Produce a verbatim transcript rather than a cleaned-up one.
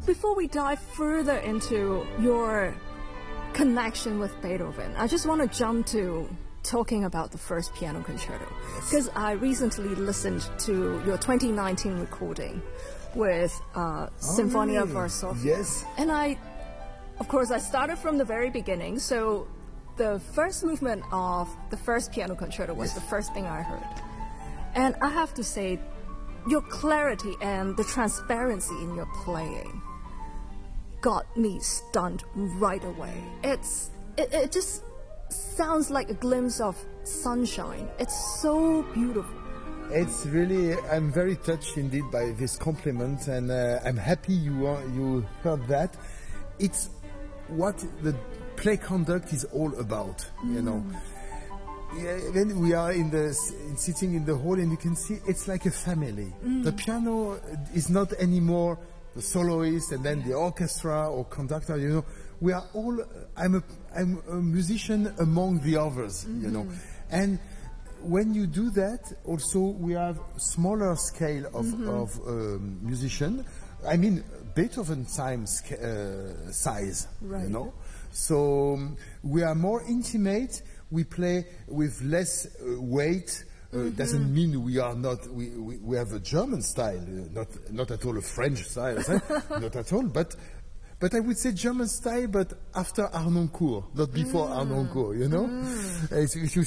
before we dive further into your connection with Beethoven, I just want to jump to talking about the first piano concerto, because yes. I recently listened to your twenty nineteen recording with uh, oh, Sinfonia really? Varsovia. Yes. And I, of course, I started from the very beginning, so the first movement of the first piano concerto was yes. the first thing I heard. And I have to say, your clarity and the transparency in your playing got me stunned right away. It's it, it just sounds like a glimpse of sunshine. It's so beautiful. It's really, I'm very touched indeed by this compliment, and uh, I'm happy you are, you heard that. It's what the play conduct is all about, mm. you know. Yeah, when we are in the sitting in the hall, and you can see it's like a family. Mm. The piano is not anymore the soloist and then the orchestra or conductor. You know, we are all. I'm a I'm a musician among the others. Mm-hmm. You know, and when you do that, also we have smaller scale of mm-hmm. of um, musician. I mean Beethoven time uh, size. Right. You know, so um, we are more intimate. We play with less uh, weight. Uh, mm-hmm. Doesn't mean we are not. We, we, we have a German style, uh, not not at all a French style, not at all. But but I would say German style, but after Harnoncourt, not before mm. Harnoncourt. You know, mm. uh, if you